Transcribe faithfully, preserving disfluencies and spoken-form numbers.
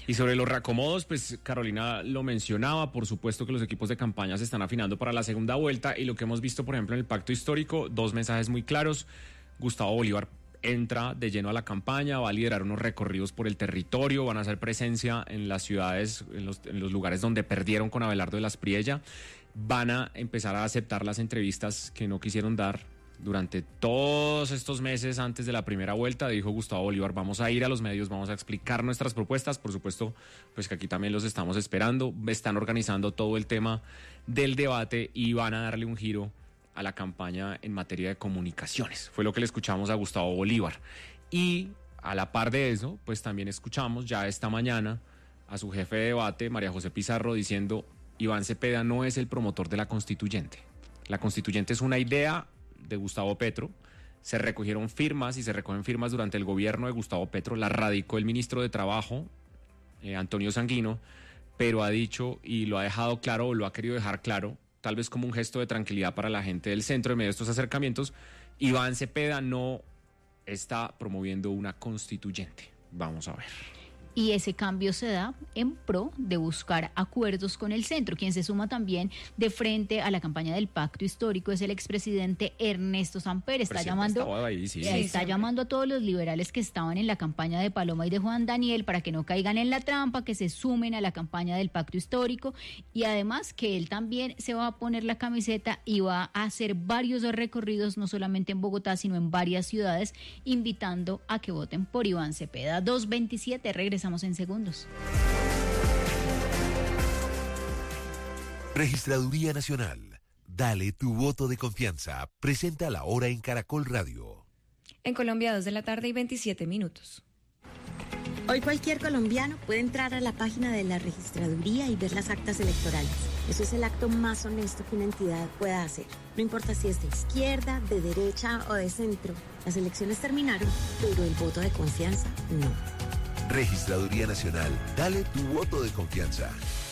Y sobre los reacomodos, pues Carolina lo mencionaba, por supuesto que los equipos de campaña se están afinando para la segunda vuelta y lo que hemos visto, por ejemplo, en el pacto histórico, dos mensajes muy claros. Gustavo Bolívar entra de lleno a la campaña, va a liderar unos recorridos por el territorio, van a hacer presencia en las ciudades, en los, en los lugares donde perdieron con Abelardo de las Priella, van a empezar a aceptar las entrevistas que no quisieron dar durante todos estos meses antes de la primera vuelta. Dijo Gustavo Bolívar, vamos a ir a los medios, vamos a explicar nuestras propuestas, por supuesto, pues que aquí también los estamos esperando, están organizando todo el tema del debate y van a darle un giro a la campaña en materia de comunicaciones. Fue lo que le escuchamos a Gustavo Bolívar. Y a la par de eso, pues también escuchamos ya esta mañana a su jefe de debate, María José Pizarro, diciendo: Iván Cepeda no es el promotor de la constituyente. La constituyente es una idea de Gustavo Petro. Se recogieron firmas y se recogen firmas durante el gobierno de Gustavo Petro. La radicó el ministro de Trabajo, eh, Antonio Sanguino, pero ha dicho y lo ha dejado claro, o lo ha querido dejar claro, tal vez como un gesto de tranquilidad para la gente del centro en medio de estos acercamientos: Iván Cepeda no está promoviendo una constituyente. Vamos a ver. Y ese cambio se da en pro de buscar acuerdos con el centro. Quien se suma también de frente a la campaña del pacto histórico es el expresidente Ernesto Samper. Está llamando, ahí, sí, está sí, llamando a todos los liberales que estaban en la campaña de Paloma y de Juan Daniel para que no caigan en la trampa, que se sumen a la campaña del pacto histórico, y además que él también se va a poner la camiseta y va a hacer varios recorridos, no solamente en Bogotá, sino en varias ciudades, invitando a que voten por Iván Cepeda. dos veintisiete, regresamos en segundos. Registraduría Nacional. Dale tu voto de confianza. Presenta la hora en Caracol Radio. En Colombia, dos de la tarde y veintisiete minutos. Hoy cualquier colombiano puede entrar a la página de la registraduría y ver las actas electorales. Eso es el acto más honesto que una entidad pueda hacer. No importa si es de izquierda, de derecha o de centro. Las elecciones terminaron, pero el voto de confianza no. Registraduría Nacional. Dale tu voto de confianza.